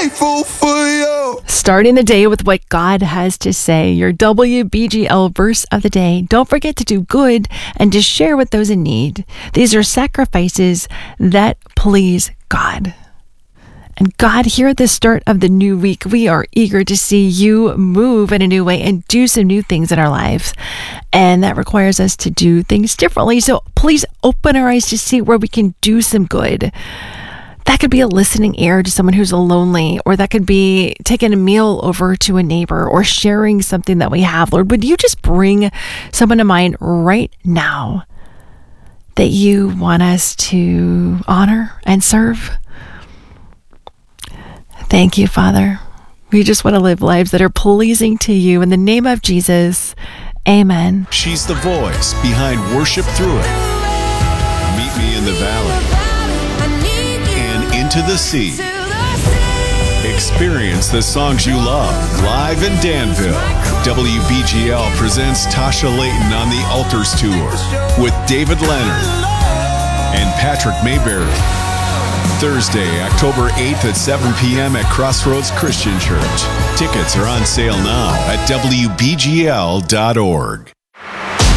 grateful for you. Starting the day with what God has to say, your WBGL verse of the day. Don't forget to do good and to share with those in need. These are sacrifices that please God. And God, here at the start of the new week, we are eager to see you move in a new way and do some new things in our lives. And that requires us to do things differently. So please open our eyes to see where we can do some good. That could be a listening ear to someone who's lonely, or that could be taking a meal over to a neighbor or sharing something that we have. Lord, would you just bring someone to mind right now that you want us to honor and serve? Thank you, Father. We just want to live lives that are pleasing to you. In the name of Jesus, amen. She's the voice behind Worship Through It, Meet Me in the Valley, and Into the Sea. Experience the songs you love live in Danville. WBGL presents Tasha Layton on the Altars Tour with David Leonard and Patrick Mayberry. Thursday, October 8th at 7 p.m. at Crossroads Christian Church. Tickets are on sale now at WBGL.org.